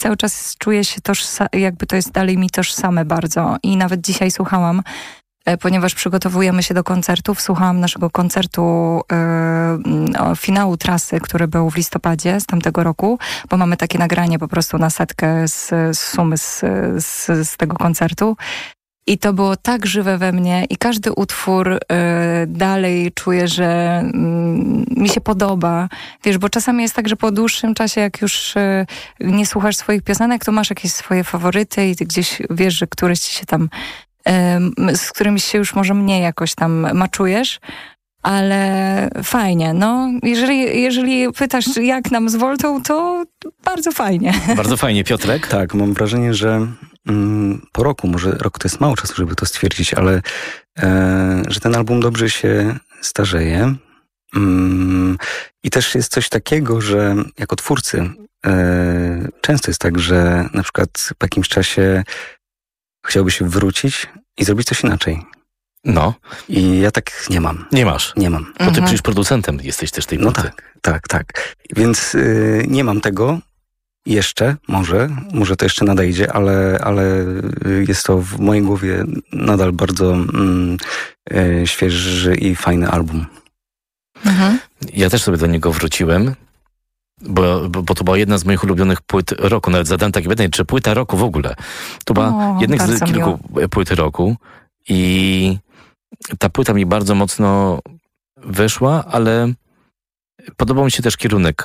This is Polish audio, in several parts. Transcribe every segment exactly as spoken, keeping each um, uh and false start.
cały czas czuję się tożsa- jakby to jest dalej mi tożsame bardzo. I nawet dzisiaj słuchałam, ponieważ przygotowujemy się do koncertów, słuchałam naszego koncertu yy, o, finału trasy, który był w listopadzie z tamtego roku, bo mamy takie nagranie po prostu na setkę z, z sumy z, z, z tego koncertu. I to było tak żywe we mnie i każdy utwór y, dalej czuję, że y, mi się podoba. Wiesz, bo czasami jest tak, że po dłuższym czasie, jak już y, nie słuchasz swoich piosenek, to masz jakieś swoje faworyty i ty gdzieś wiesz, że któreś ci się tam, y, z którymi się już może mniej jakoś tam maczujesz. Ale fajnie, no. Jeżeli, jeżeli pytasz, jak nam z Voltą, to bardzo fajnie. Bardzo fajnie. Piotrek? Tak, mam wrażenie, że mm, po roku, może rok to jest mało czasu, żeby to stwierdzić, ale e, że ten album dobrze się starzeje. Mm, I też jest coś takiego, że jako twórcy e, często jest tak, że na przykład po jakimś czasie chciałby się wrócić i zrobić coś inaczej. No. I ja tak nie mam. Nie masz? Nie mam. Bo ty mhm. przecież producentem jesteś też tej płyty. No tak, tak, tak. Więc y, nie mam tego jeszcze, może, może to jeszcze nadejdzie, ale, ale jest to w mojej głowie nadal bardzo mm, y, świeży i fajny album. Mhm. Ja też sobie do niego wróciłem, bo, bo, bo to była jedna z moich ulubionych płyt roku. Nawet zadałem takie pytanie, czy płyta roku w ogóle. To była o, jedna z kilku miło. płyt roku i ta płyta mi bardzo mocno weszła, ale podobał mi się też kierunek,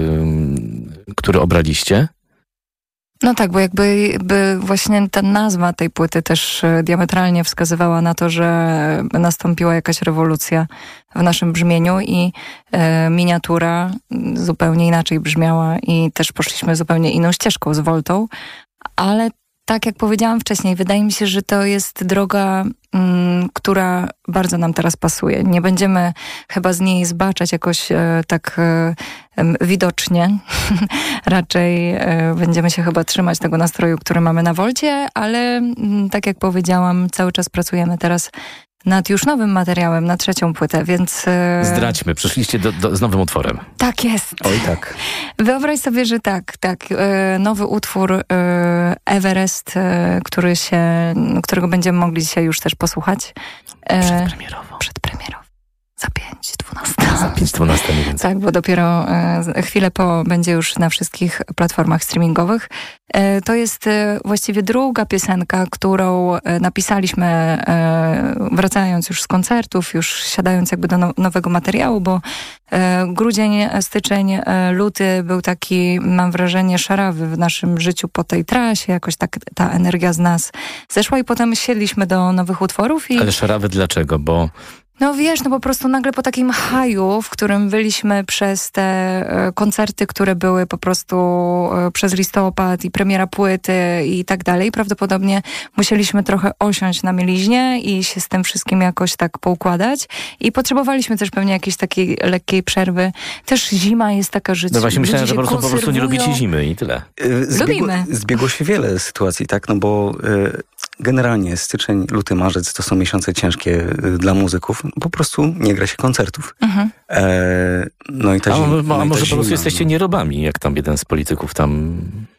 yy, który obraliście. No tak, bo jakby by właśnie ta nazwa tej płyty też diametralnie wskazywała na to, że nastąpiła jakaś rewolucja w naszym brzmieniu i e, miniatura zupełnie inaczej brzmiała i też poszliśmy zupełnie inną ścieżką z Voltą, ale tak jak powiedziałam wcześniej, wydaje mi się, że to jest droga, m, która bardzo nam teraz pasuje. Nie będziemy chyba z niej zbaczać jakoś e, tak e, widocznie. Raczej e, będziemy się chyba trzymać tego nastroju, który mamy na Volcie, ale m, tak jak powiedziałam, cały czas pracujemy teraz nad już nowym materiałem, na trzecią płytę, więc... E... Zdradźmy, przyszliście do, do, z nowym utworem. Tak jest. Oj tak. Wyobraź sobie, że tak, tak. E, nowy utwór e, Everest, e, który się, którego będziemy mogli dzisiaj już też posłuchać. E, przedpremierowo. Przedpremierowo. Za pięć dwunasta. Za pięć dwunasta mniej więcej. Tak, bo dopiero e, chwilę po będzie już na wszystkich platformach streamingowych. E, to jest e, właściwie druga piosenka, którą e, napisaliśmy e, wracając już z koncertów, już siadając jakby do no, nowego materiału, bo e, grudzień, styczeń, e, luty był taki, mam wrażenie, szarawy w naszym życiu po tej trasie. Jakoś tak ta energia z nas zeszła i potem siedliśmy do nowych utworów. I... Ale szarawy dlaczego? Bo No wiesz, no po prostu nagle po takim haju, w którym byliśmy przez te e, koncerty, które były po prostu e, przez listopad i premiera płyty i tak dalej, prawdopodobnie musieliśmy trochę osiąść na mieliźnie i się z tym wszystkim jakoś tak poukładać i potrzebowaliśmy też pewnie jakiejś takiej lekkiej przerwy. Też zima jest taka, że no właśnie myślałem, że po prostu, po prostu nie konserwują. lubicie zimy i tyle. Zbiegło, Lubimy. Zbiegło się wiele sytuacji, tak, no bo y, generalnie styczeń, luty, marzec to są miesiące ciężkie y, dla muzyków. Po prostu nie gra się koncertów. Mhm. E, no i ta a, zima, a, no a i może ta po prostu zima, jesteście no. nierobami, jak tam jeden z polityków tam...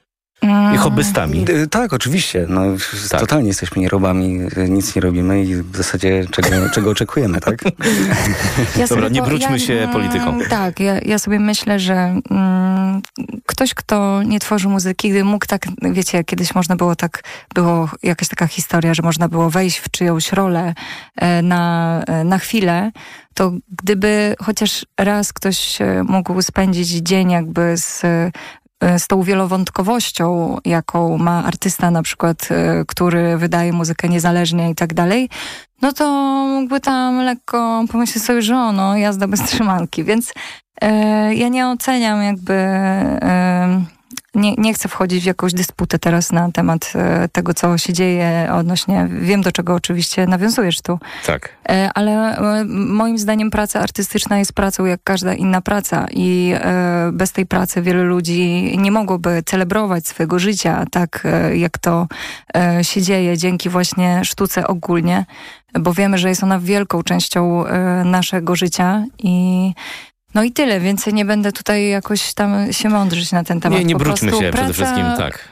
I hobbystami. E, tak, oczywiście. No, tak. Totalnie jesteśmy nierobami, nic nie robimy i w zasadzie czego, czego oczekujemy, tak? Ja Dobra, nie po, brudźmy ja, się polityką. Tak, ja, ja sobie myślę, że mm, ktoś, kto nie tworzy muzyki, gdy mógł tak, wiecie, kiedyś można było tak, było jakaś taka historia, że można było wejść w czyjąś rolę e, na, e, na chwilę, to gdyby chociaż raz ktoś mógł spędzić dzień jakby z z tą wielowątkowością, jaką ma artysta na przykład, który wydaje muzykę niezależnie i tak dalej, no to mógłby tam lekko pomyśleć sobie, że o, no, jazda bez trzymanki. Więc e, ja nie oceniam jakby... E, Nie, nie chcę wchodzić w jakąś dysputę teraz na temat e, tego, co się dzieje odnośnie... Wiem, do czego oczywiście nawiązujesz tu. Tak. E, ale e, moim zdaniem praca artystyczna jest pracą jak każda inna praca i e, bez tej pracy wiele ludzi nie mogłoby celebrować swojego życia tak, e, jak to e, się dzieje dzięki właśnie sztuce ogólnie, bo wiemy, że jest ona wielką częścią e, naszego życia i No i tyle, więcej nie będę tutaj jakoś tam się mądrzyć na ten temat. Nie, nie po brudźmy się praca, przede wszystkim, tak.